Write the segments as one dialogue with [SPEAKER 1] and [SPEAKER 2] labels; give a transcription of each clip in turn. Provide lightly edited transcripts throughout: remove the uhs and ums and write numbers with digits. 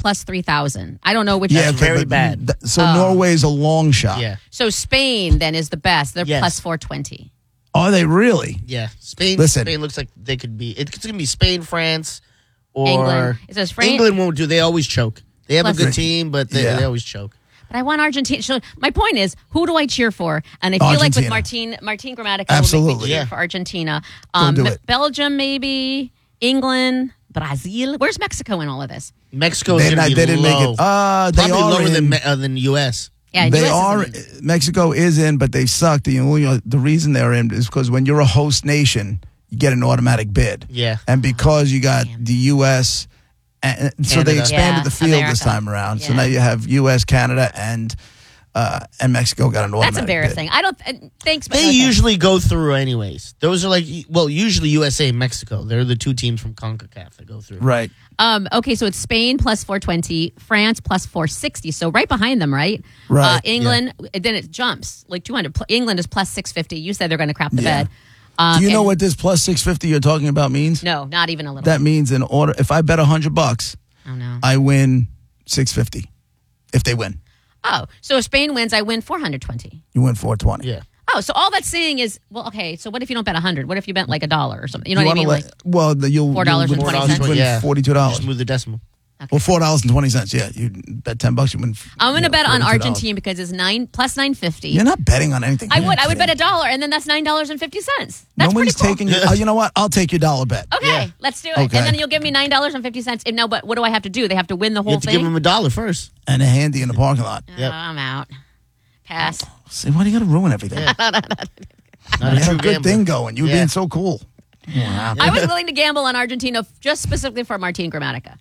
[SPEAKER 1] plus 3,000. I don't know which.
[SPEAKER 2] Yeah,
[SPEAKER 1] is
[SPEAKER 3] very bad.
[SPEAKER 2] Norway's a long shot.
[SPEAKER 3] Yeah.
[SPEAKER 1] So Spain then is the best. They're
[SPEAKER 3] Yes.
[SPEAKER 1] plus 420.
[SPEAKER 2] Are they really?
[SPEAKER 3] Yeah. Spain looks like they could be. It's going to be Spain, France, or
[SPEAKER 1] England. It says France.
[SPEAKER 3] England won't do. They always choke. They have
[SPEAKER 1] Plus-
[SPEAKER 3] a good team, but they always choke.
[SPEAKER 1] But I want Argentina. So my point is, who do I cheer for? And I feel like with Martin Gramatica will make me cheer for Argentina.
[SPEAKER 2] Do it.
[SPEAKER 1] Belgium maybe, England, Brazil. Where's Mexico in all of this?
[SPEAKER 3] Mexico
[SPEAKER 2] They
[SPEAKER 3] didn't
[SPEAKER 2] didn't
[SPEAKER 3] low.
[SPEAKER 2] make it. They
[SPEAKER 3] Probably
[SPEAKER 2] are
[SPEAKER 3] lower
[SPEAKER 2] in,
[SPEAKER 3] than U.S.
[SPEAKER 1] Yeah,
[SPEAKER 2] they
[SPEAKER 1] US
[SPEAKER 2] are.
[SPEAKER 1] isn't in.
[SPEAKER 2] Mexico is in, but they suck. The reason they're in is because when you're a host nation, you get an automatic bid.
[SPEAKER 3] Yeah.
[SPEAKER 2] And because you got the U.S., so they expanded
[SPEAKER 1] Yeah,
[SPEAKER 2] the field
[SPEAKER 1] America.
[SPEAKER 2] this time around. So
[SPEAKER 1] Yeah.
[SPEAKER 2] now you have U.S., Canada, and Mexico got an automatic
[SPEAKER 1] That's embarrassing.
[SPEAKER 2] bid.
[SPEAKER 1] I don't. Thanks, but
[SPEAKER 3] They
[SPEAKER 1] no thanks.
[SPEAKER 3] usually go through anyways. Those are usually USA and Mexico. They're the two teams from CONCACAF that go through.
[SPEAKER 2] Right.
[SPEAKER 1] Okay, so it's Spain plus 420, France plus 460. So right behind them, right?
[SPEAKER 2] Right,
[SPEAKER 1] England, then it jumps like 200. England is plus 650. You said they're going to crap the
[SPEAKER 2] Yeah.
[SPEAKER 1] bed.
[SPEAKER 2] Do you know
[SPEAKER 1] and-
[SPEAKER 2] what this plus 650 you're talking about means?
[SPEAKER 1] No, not even a little.
[SPEAKER 2] That means if I bet $100,
[SPEAKER 1] Oh no.
[SPEAKER 2] I win 650. If they win,
[SPEAKER 1] Oh, so if Spain wins, I win 420.
[SPEAKER 2] you win 420.
[SPEAKER 3] Yeah.
[SPEAKER 1] Oh, so all that's saying is, well, okay. So what if you don't bet 100? What if you bet like $1 or something? You know
[SPEAKER 2] You
[SPEAKER 1] what I
[SPEAKER 2] wanna
[SPEAKER 1] mean?
[SPEAKER 2] you'll
[SPEAKER 1] $4.20.
[SPEAKER 2] win
[SPEAKER 3] Yeah.
[SPEAKER 2] $42.
[SPEAKER 3] Just move the decimal.
[SPEAKER 2] Well, $4.20. Yeah, you bet $10, you win.
[SPEAKER 1] I'm going to bet on
[SPEAKER 2] $42.
[SPEAKER 1] Argentina because it's plus 950.
[SPEAKER 2] You're not betting on anything.
[SPEAKER 1] I
[SPEAKER 2] You're
[SPEAKER 1] would bet
[SPEAKER 2] kidding.
[SPEAKER 1] $1, and then that's $9.50. That's
[SPEAKER 2] Nobody's
[SPEAKER 1] pretty cool.
[SPEAKER 2] taking you. Oh, you know what? I'll take your dollar bet.
[SPEAKER 1] Okay,
[SPEAKER 3] Yeah.
[SPEAKER 1] let's do it.
[SPEAKER 2] Okay.
[SPEAKER 1] And then you'll give me $9.50. No, but what do I have to do? They have to win the
[SPEAKER 3] You
[SPEAKER 1] whole
[SPEAKER 3] have to
[SPEAKER 1] thing?
[SPEAKER 3] give them $1 first.
[SPEAKER 2] And a handy in the parking lot.
[SPEAKER 1] Oh,
[SPEAKER 3] Yep.
[SPEAKER 1] I'm out. Pass.
[SPEAKER 2] See, why do you got to ruin everything?
[SPEAKER 3] Not
[SPEAKER 2] I
[SPEAKER 3] a
[SPEAKER 2] had
[SPEAKER 3] true
[SPEAKER 2] a good
[SPEAKER 3] gambler.
[SPEAKER 2] thing going. You were
[SPEAKER 3] Yeah.
[SPEAKER 2] being so cool. Wow.
[SPEAKER 1] I was willing to gamble on Argentina just specifically for Martin Gramatica.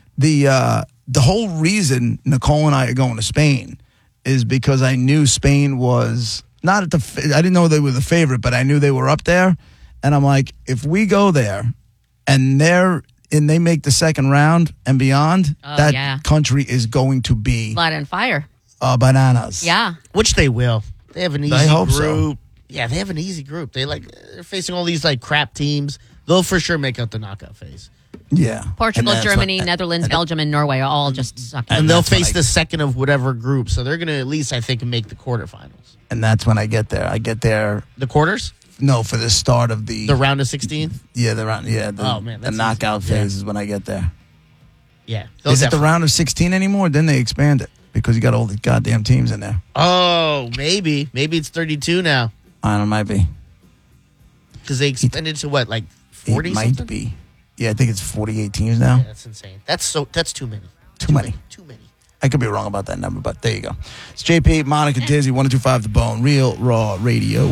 [SPEAKER 2] The whole reason Nicole and I are going to Spain is because I knew Spain was not at I didn't know they were the favorite, but I knew they were up there. And I'm like, if we go there and they make the second round and beyond, that country is going to be
[SPEAKER 1] Blood and fire.
[SPEAKER 2] bananas.
[SPEAKER 1] Yeah.
[SPEAKER 3] Which they will. They have an easy
[SPEAKER 2] I hope
[SPEAKER 3] group.
[SPEAKER 2] so.
[SPEAKER 3] Yeah, they have an easy group. They're facing all these crap teams. They'll for sure make out the knockout phase.
[SPEAKER 2] Yeah.
[SPEAKER 1] Portugal,
[SPEAKER 2] And that's
[SPEAKER 1] Germany,
[SPEAKER 2] what-
[SPEAKER 1] Netherlands, Belgium, and Norway are all just sucking.
[SPEAKER 3] And they'll
[SPEAKER 2] that's when
[SPEAKER 3] face
[SPEAKER 2] I-
[SPEAKER 3] the second of whatever group. So they're going to at least, I think, make the quarterfinals.
[SPEAKER 2] And that's when I get there. I get there.
[SPEAKER 3] The quarters?
[SPEAKER 2] No, for the start of the
[SPEAKER 3] round of 16?
[SPEAKER 2] Yeah, the round. Yeah, the,
[SPEAKER 3] Oh, man,
[SPEAKER 2] the
[SPEAKER 3] that's
[SPEAKER 2] knockout
[SPEAKER 3] easy.
[SPEAKER 2] phase is when I get there.
[SPEAKER 3] Yeah.
[SPEAKER 2] Is it the round of 16 anymore? Then they expand it because you got all the goddamn teams in there.
[SPEAKER 3] Oh, maybe. Maybe it's 32 now.
[SPEAKER 2] I don't know, might be.
[SPEAKER 3] Because they expanded to what, 40
[SPEAKER 2] It might
[SPEAKER 3] something?
[SPEAKER 2] be. Yeah, I think it's 48 teams now.
[SPEAKER 3] Yeah, that's insane. That's too many.
[SPEAKER 2] Too many.
[SPEAKER 3] Too many.
[SPEAKER 2] I could be wrong about that number, but there you go. It's JP, Monica, Dizzy, 102.5 The Bone, Real Raw Radio.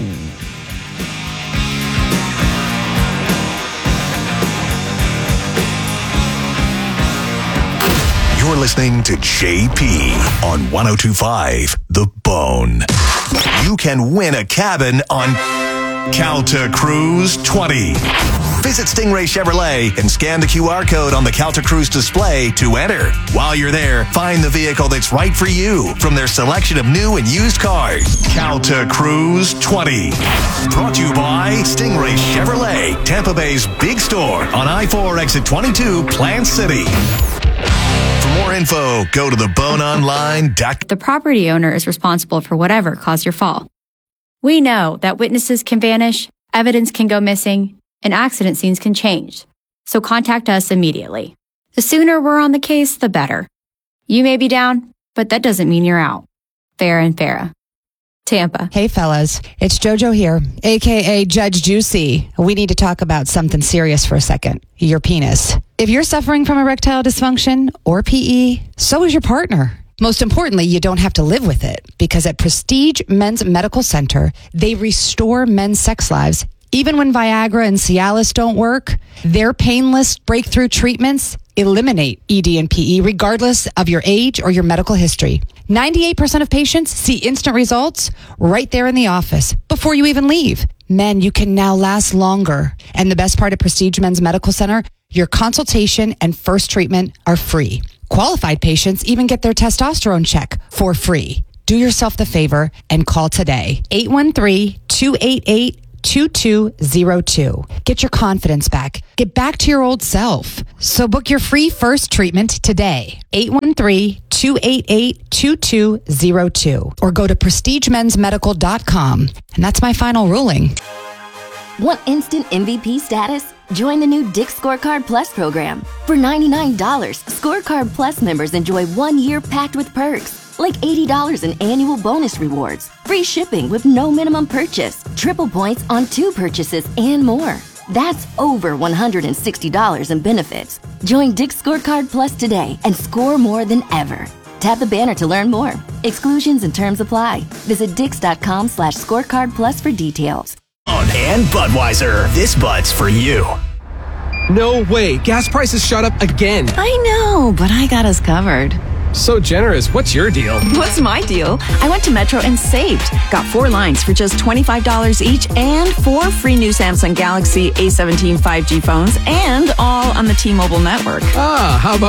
[SPEAKER 4] You're listening to JP on 102.5 The Bone. You can win a cabin on Calta Cruise 20. Visit Stingray Chevrolet and scan the QR code on the Calta Cruise display to enter. While you're there, find the vehicle that's right for you from their selection of new and used cars. Calta Cruise 20. Brought to you by Stingray Chevrolet, Tampa Bay's big store on I-4 exit 22, Plant City. For more info, go to theboneonline.com.
[SPEAKER 5] The property owner is responsible for whatever caused your fall. We know that witnesses can vanish, evidence can go missing, and accident scenes can change. So contact us immediately. The sooner we're on the case, the better. You may be down, but that doesn't mean you're out. Farah and Farah. Tampa.
[SPEAKER 6] Hey fellas, it's JoJo here, aka Judge Juicy. We need to talk about something serious for a second. Your penis. If you're suffering from erectile dysfunction or PE, so is your partner. Most importantly, you don't have to live with it because at Prestige Men's Medical Center, they restore men's sex lives. Even when Viagra and Cialis don't work, their painless breakthrough treatments eliminate ED and PE regardless of your age or your medical history. 98% of patients see instant results right there in the office before you even leave. Men, you can now last longer. And the best part of Prestige Men's Medical Center, your consultation and first treatment are free. Qualified patients even get their testosterone check for free. Do yourself the favor and call today. 813-288 813-288-2202. Get your confidence back. Get back to your old self. So book your free first treatment today. 813-288-2202. Or go to prestigemensmedical.com. And that's my final ruling.
[SPEAKER 7] Want instant MVP status? Join the new Dick's Scorecard Plus program. For $99, Scorecard Plus members enjoy 1 year packed with perks, like $80 in annual bonus rewards, free shipping with no minimum purchase, triple points on 2 purchases, and more. That's over $160 in benefits. Join Dick's Scorecard Plus today and score more than ever. Tap the banner to learn more. Exclusions and terms apply. Visit dix.com/scorecard plus for details.
[SPEAKER 8] And Budweiser, this Bud's for you.
[SPEAKER 9] No way, gas prices shot up again.
[SPEAKER 10] I know, but I got us covered.
[SPEAKER 9] So generous. What's your deal?
[SPEAKER 10] What's my deal? I went to Metro and saved. Got 4 lines for just $25 each and 4 free new Samsung Galaxy A17 5G phones, and all on the T-Mobile network.
[SPEAKER 9] Ah, how about